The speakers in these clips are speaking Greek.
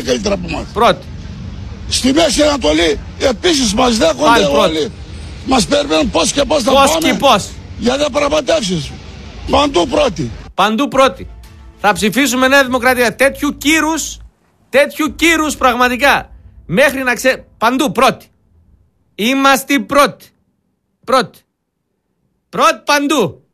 καλύτερα από εμάς. Πρώτη. Στη Μέση Ανατολή επίσης μας δέχονται όλοι. Μας περιμένουν πώς και πώς θα πάμε. Πώς και πώς. Για διαπραγματεύσεις. Παντού πρώτη. Παντού πρώτη. Θα ψηφίσουμε Νέα Δημοκρατία. Τέτοιου κύρους πραγματικά. Μέχρι να ξέρει. Παντού πρώτη. Είμαστε πρώτοι. Πρώτη παντού.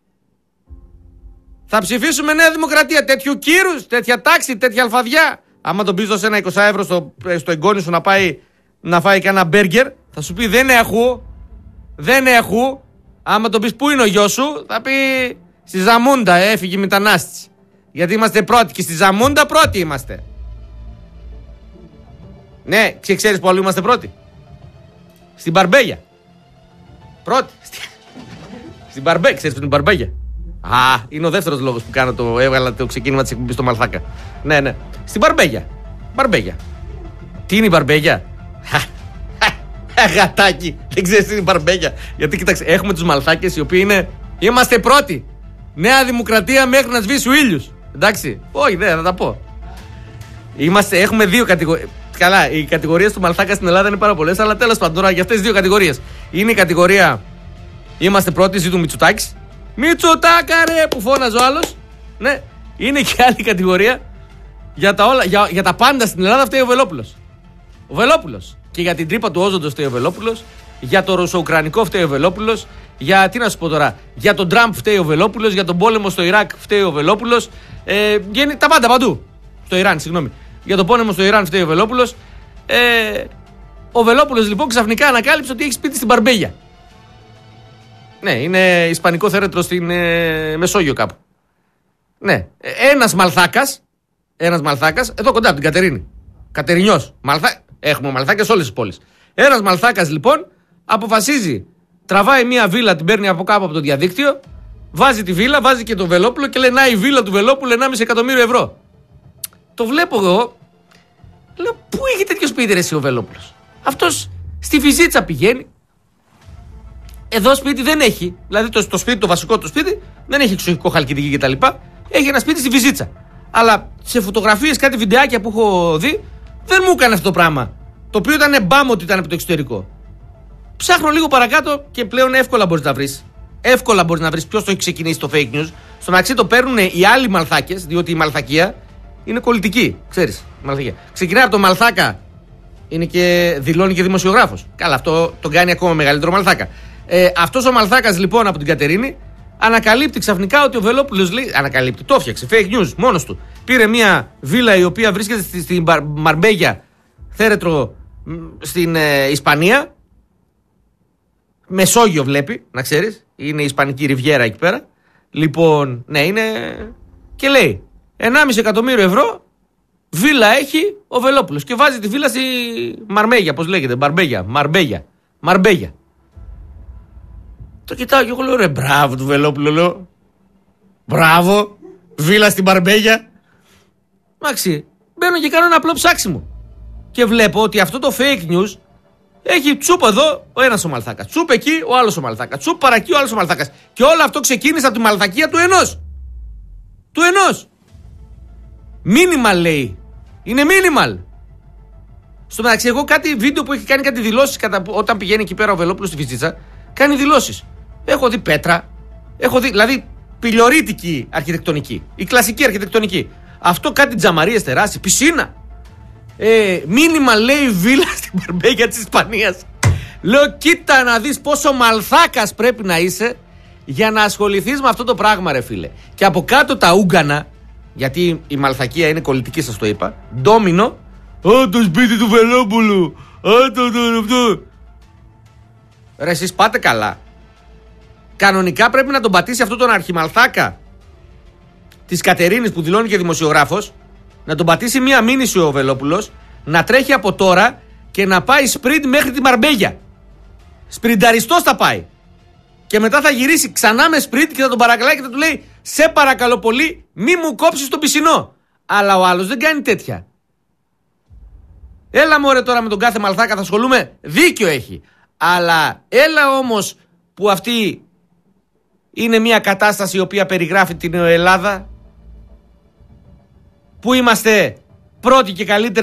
Θα ψηφίσουμε Νέα Δημοκρατία. Τέτοιου κύρους, τέτοια τάξη, τέτοια αλφαδιά. Άμα τον πεις δώσε ένα 20 ευρώ στο εγγόνι σου να πάει να φάει κανένα μπέργκερ, θα σου πει δεν έχω. Άμα τον πεις πού είναι ο γιος σου, θα πει στη Ζαμούντα, έφυγε μετανάστης. Γιατί είμαστε πρώτοι και στη Ζαμούντα πρώτοι είμαστε. Ναι, και ξέρεις που αλλού είμαστε πρώτοι. Στην Μπαρμπέγια. Πρώτη. Στην Μπαρμπέγια, ξέρεις που είναι η Μπαρμπέγια. Α, είναι ο δεύτερος λόγος που έβγαλα το ξεκίνημα της εκπομπής στο Μαλθάκα. Ναι. Στην Μπαρμπέγια. Τι είναι η Μπαρμπέγια? Γατάκι, δεν ξέρεις τι είναι η Μπαρμπέγια. Γιατί κοίταξε, έχουμε τους Μαλθάκες οι οποίοι είμαστε πρώτοι. Νέα Δημοκρατία μέχρι να σβήσει ο ήλιος. Εντάξει, όχι, δεν θα τα πω. Έχουμε δύο κατηγορίες. Καλά, οι κατηγορίες του Μαλθάκα στην Ελλάδα είναι πάρα πολλές, αλλά τέλος πάντων τώρα για αυτές τις δύο κατηγορίες. Είναι η κατηγορία είμαστε πρώτοι, ζήτου Μητσοτάκης. Μητσοτάκα ρε που φώναζε ο άλλος. Ναι, είναι και άλλη κατηγορία. Για τα πάντα στην Ελλάδα φταίει ο Βελόπουλος. Ο Βελόπουλος. Και για την τρύπα του όζοντος φταίει ο Βελόπουλος. Για το ρωσο-ουκρανικό φταίει ο Βελόπουλος. Για τι να σου πω τώρα. Για τον Τραμπ φταίει ο Βελόπουλος. Για τον πόλεμο στο Ιράκ φταίει ο Βελόπουλος. Τα πάντα παντού. Στο Ιράν, συγγνώμη. Για τον πόλεμο στο Ιράν φταίει ο Βελόπουλος. Ο Βελόπουλος λοιπόν ξαφνικά ανακάλυψε ότι έχει σπίτι στην Μπαρμπέγια. Ναι, είναι ισπανικό θέρετρο στην Μεσόγειο κάπου. Ναι. Ένας Μαλθάκας, εδώ κοντά από την Κατερίνη. Κατερινιός. Έχουμε Μαλθάκες σε όλες τις πόλεις. Ένας Μαλθάκας λοιπόν αποφασίζει, τραβάει μια βίλα, την παίρνει από κάπου από το διαδίκτυο, βάζει τη βίλα, βάζει και τον Βελόπουλο και λέει να η βίλα του Βελόπουλου 1,5 εκατομμύριο ευρώ. Το βλέπω εγώ, λέω πού έχει τέτοιο σπίτι ρε εσύ ο Βελόπουλος? Αυτός στη Φυζίτσα πηγαίνει. Εδώ σπίτι δεν έχει. Δηλαδή το σπίτι, το βασικό του σπίτι δεν έχει εξοχικό χαλκιδική κτλ. Έχει ένα σπίτι στη Φυζίτσα. Αλλά σε φωτογραφίες, κάτι βιντεάκια που έχω δει, δεν μου έκανε αυτό το πράγμα. Το οποίο ήταν μπάμ ότι ήταν από το εξωτερικό. Ψάχνω λίγο παρακάτω και πλέον εύκολα μπορείς να βρεις. Εύκολα μπορείς να βρεις ποιος το έχει ξεκινήσει το fake news. Στο μεταξύ το παίρνουν οι άλλοι Μαλθάκες, διότι η Μαλθακία είναι κολλητική. Ξέρεις, Μαλθακία. Ξεκινάει από το Μαλθάκα, δηλώνει και δημοσιογράφος. Καλά, αυτό τον κάνει ακόμα μεγαλύτερο Μαλθάκα. Αυτός ο Μαλθάκας λοιπόν από την Κατερίνη ανακαλύπτει ξαφνικά ότι ο Βελόπουλος λέει. Ανακαλύπτει, το έφτιαξε. Fake news, μόνος του. Πήρε μια βίλα η οποία βρίσκεται στην Μαρμπέγια, θέρετρο στην Ισπανία. Μεσόγειο βλέπει, να ξέρεις. Είναι η Ισπανική Ριβιέρα εκεί πέρα. Λοιπόν, ναι, είναι. Και λέει 1,5 εκατομμύριο ευρώ βίλα έχει ο Βελόπουλος. Και βάζει τη βίλα στη Μαρμέγια, πώς λέγεται, Μαρμπέγια. Το κοιτάω και εγώ λέω ρε μπράβο του Βελόπουλου, λέω. Μπράβο, βίλα στην Μαρμπέγια. Μάξι, μπαίνω και κάνω ένα απλό ψάξιμο. Και βλέπω ότι αυτό το fake news έχει τσουπ εδώ ο ένας ο Μαλθάκας, τσουπ εκεί ο άλλος ο Μαλθάκας, τσουπ παρακεί ο άλλος ο Μαλθάκας. Και όλο αυτό ξεκίνησε από τη μαλθακία του ενός. Minimal λέει. Είναι minimal. Στο μεταξύ, εγώ κάτι βίντεο που έχει κάνει κάτι δηλώσεις όταν πηγαίνει εκεί πέρα ο Βελόπουλος στη Φυζίτσα, κάνει δηλώσεις. Έχω δει πέτρα, έχω δει δηλαδή πιλιορίτικη αρχιτεκτονική, η κλασική αρχιτεκτονική. Αυτό κάτι τζαμαρίες τεράστιες, πισίνα. Μίνιμα λέει βίλα στην Μπαρμπέγια της Ισπανίας. Λέω κοίτα να δεις πόσο Μαλθάκας πρέπει να είσαι για να ασχοληθείς με αυτό το πράγμα ρε φίλε. Και από κάτω τα ούγκανα, γιατί η Μαλθακία είναι κολλητική σας το είπα, ντόμινο. Το σπίτι του Βελόπουλου. Αυτό. Ρε εσείς πάτε καλά. Κανονικά πρέπει να τον πατήσει αυτό τον αρχιμαλθάκα της Κατερίνης που δηλώνει και δημοσιογράφος, να τον πατήσει μία μήνυση ο Βελόπουλος, να τρέχει από τώρα και να πάει σπριντ μέχρι τη Μαρμπέγια. Σπρινταριστός θα πάει. Και μετά θα γυρίσει ξανά με σπριντ και θα τον παρακαλάει και θα του λέει σε παρακαλώ πολύ μη μου κόψεις το πισινό. Αλλά ο άλλος δεν κάνει τέτοια. Έλα μωρέ τώρα με τον κάθε Μαλθάκα θα ασχολούμαι. Δίκιο έχει. Αλλά έλα όμως που αυτή είναι μια κατάσταση η οποία περιγράφει την Ελλάδα. Πού είμαστε πρώτη και καλύτερη